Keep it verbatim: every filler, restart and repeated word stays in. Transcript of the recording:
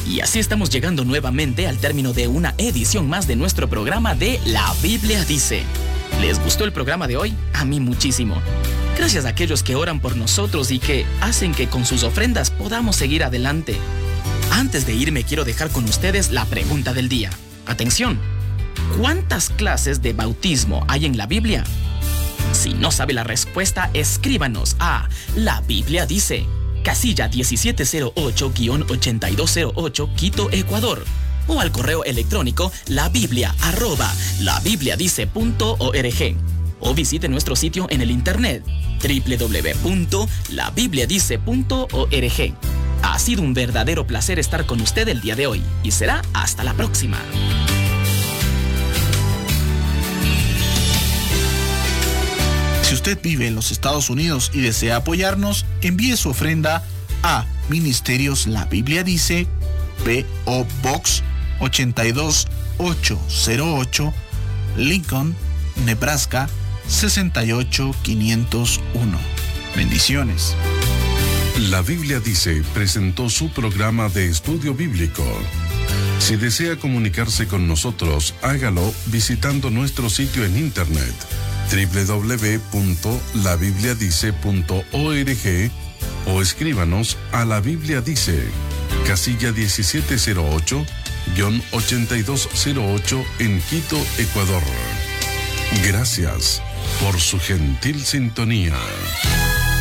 Y así estamos llegando nuevamente al término de una edición más de nuestro programa de La Biblia Dice. ¿Les gustó el programa de hoy? A mí muchísimo. Gracias a aquellos que oran por nosotros y que hacen que con sus ofrendas podamos seguir adelante. Antes de irme quiero dejar con ustedes la pregunta del día. Atención, ¿cuántas clases de bautismo hay en la Biblia? Si no sabe la respuesta, escríbanos a La Biblia Dice, casilla diecisiete cero ocho guión ochenta y dos cero ocho, Quito, Ecuador, o al correo electrónico labiblia arroba labibliadice punto org, o visite nuestro sitio en el internet doble u doble u doble u punto labibliadice punto org. Ha sido un verdadero placer estar con usted el día de hoy y será hasta la próxima. Si usted vive en los Estados Unidos y desea apoyarnos, envíe su ofrenda a Ministerios La Biblia Dice, P O Box ochenta y dos mil ochocientos ocho, Lincoln, Nebraska sesenta y ocho mil quinientos uno. Bendiciones. La Biblia Dice presentó su programa de estudio bíblico. Si desea comunicarse con nosotros, hágalo visitando nuestro sitio en internet doble u doble u doble u punto labibliadice punto org o escríbanos a La Biblia Dice, casilla diecisiete cero ocho guión ochenta y dos cero ocho en Quito, Ecuador. Gracias por su gentil sintonía.